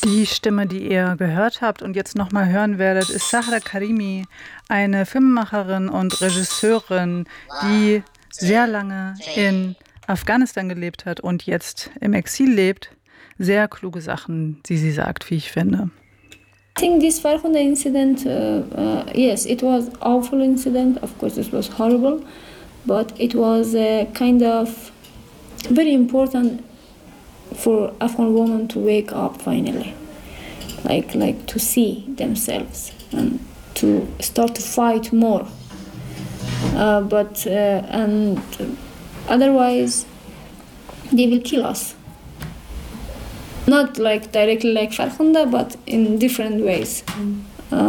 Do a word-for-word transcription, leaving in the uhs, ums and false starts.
Die Stimme, die ihr gehört habt und jetzt nochmal hören werdet, ist Sahra Karimi, eine Filmemacherin und Regisseurin, die sehr lange in Afghanistan gelebt hat und jetzt im Exil lebt. Sehr kluge Sachen, die sie sagt, wie ich finde. I think this Farkhunda incident, uh, uh, yes, it was awful incident. Of course, it was horrible, but it was uh, kind of very important for Afghan women to wake up finally, like like to see themselves and to start to fight more. Uh, but uh, and otherwise, they will kill us. Not like directly like Farkhunda, but in different ways. Mm.